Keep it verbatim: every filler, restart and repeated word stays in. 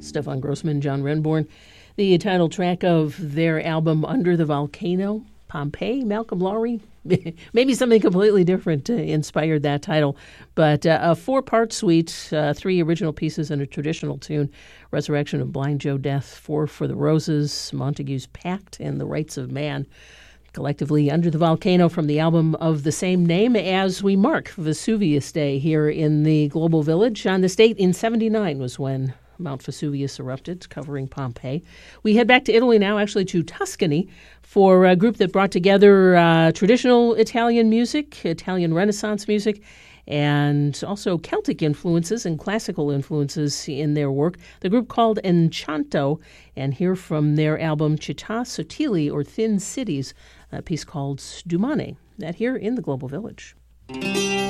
Stefan Grossman, John Renborn. The title track of their album, Under the Volcano, Pompeii, Malcolm Lowry. Maybe something completely different uh, inspired that title. But uh, a four-part suite, uh, three original pieces and a traditional tune, Resurrection of Blind Joe Death, Four for the Roses, Montague's Pact, and The Rights of Man. Collectively, Under the Volcano from the album of the same name, as we mark Vesuvius Day here in the Global Village. On this date in seventy-nine was when Mount Vesuvius erupted, covering Pompeii. We head back to Italy now, actually to Tuscany, for a group that brought together uh, traditional Italian music, Italian Renaissance music, and also Celtic influences and classical influences in their work. The group called Enchanto, and here from their album Città Sottili, or Thin Cities, a piece called Sdumane, that here in the Global Village.